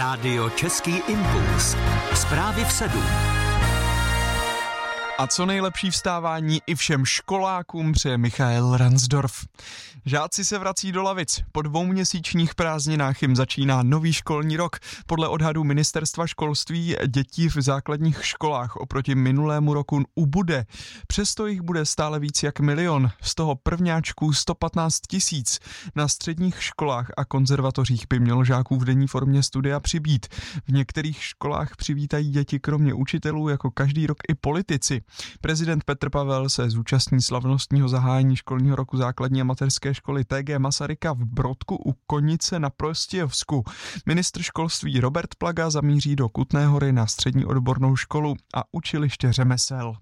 Rádio Český impuls. Zprávy v 7. A co nejlepší vstávání i všem školákům přeje Michael Ransdorf. Žáci se vrací do lavic. Po 2měsíčních prázdninách jim začíná nový školní rok. Podle odhadů ministerstva školství dětí v základních školách oproti minulému roku ubude. Přesto jich bude stále víc jak 1 000 000, z toho prvňáčků 115 000. Na středních školách a konzervatořích by mělo žáků v denní formě studia přibýt. V některých školách přivítají děti kromě učitelů jako každý rok i politici. Prezident Petr Pavel se zúčastní slavnostního zahájení školního roku základní a mateřské školy T.G. Masaryka v Brodku u Konice na Prostějovsku. Ministr školství Robert Plaga zamíří do Kutné Hory na střední odbornou školu a učiliště řemesel.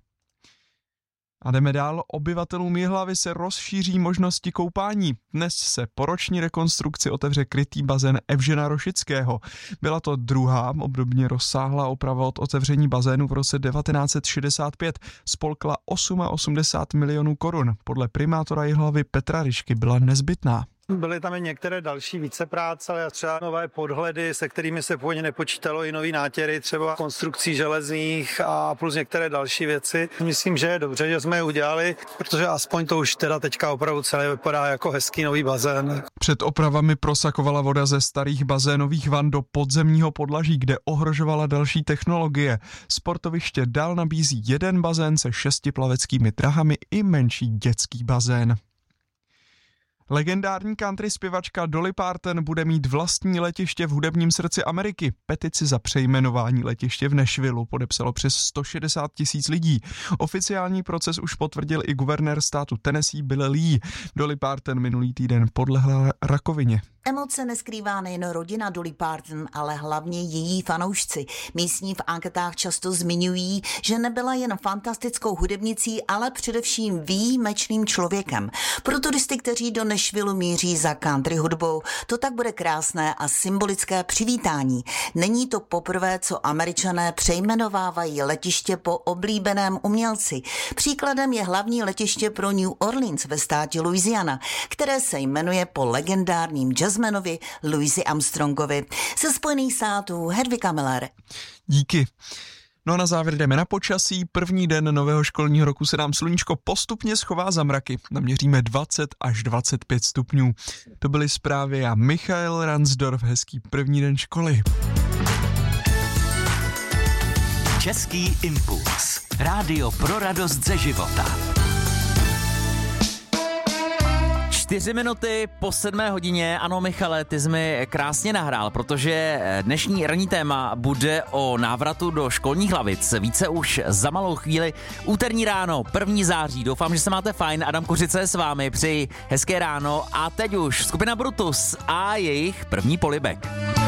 A jdeme dál. Obyvatelům Jihlavy se rozšíří možnosti koupání. Dnes se po roční rekonstrukci otevře krytý bazén Evžena Rošického. Byla to druhá obdobně rozsáhlá oprava od otevření bazénu v roce 1965. Spolkla 88 milionů korun. Podle primátora Jihlavy Petra Ryšky byla nezbytná. Byly tam i některé další vícepráce, ale třeba nové podhledy, se kterými se původně nepočítalo, i nový nátěry, třeba konstrukcí železných a plus některé další věci. Myslím, že je dobře, že jsme je udělali, protože aspoň to už teda teďka opravdu celé vypadá jako hezký nový bazén. Před opravami prosakovala voda ze starých bazénových van do podzemního podlaží, kde ohrožovala další technologie. Sportoviště dál nabízí jeden bazén se 6 plaveckými drahami i menší dětský bazén. Legendární country zpěvačka Dolly Parton bude mít vlastní letiště v hudebním srdci Ameriky. Petici za přejmenování letiště v Nashvilleu podepsalo přes 160 000 lidí. Oficiální proces už potvrdil i guvernér státu Tennessee Bill Lee. Dolly Parton minulý týden podlehla rakovině. Emoce neskrývá nejen rodina Dolly Parton, ale hlavně její fanoušci. Místní v anketách často zmiňují, že nebyla jen fantastickou hudebnicí, ale především výjimečným člověkem. Pro turisty, kteří do Nashvilleu míří za country hudbou, to tak bude krásné a symbolické přivítání. Není to poprvé, co Američané přejmenovávají letiště po oblíbeném umělci. Příkladem je hlavní letiště pro New Orleans ve státě Louisiana, které se jmenuje po legendárním jazzmanovi Louisi Armstrongovi. Ze Spojených států Hedvika Miller. Díky. No a na závěr jdeme na počasí. První den nového školního roku se nám sluníčko postupně schová za mraky. Naměříme 20 až 25 stupňů. To byly zprávy a Michael Ransdorf. Hezký první den školy. Český impuls. Rádio pro radost ze života. 4 minuty po 7 hodině. Ano, Michale, ty jsi mi krásně nahrál, protože dnešní ranní téma bude o návratu do školních lavic. Více už za malou chvíli. Úterní ráno, 1. září. Doufám, že se máte fajn. Adam Kořice je s vámi. Přeji hezké ráno. A teď už skupina Brutus a jejich první polibek.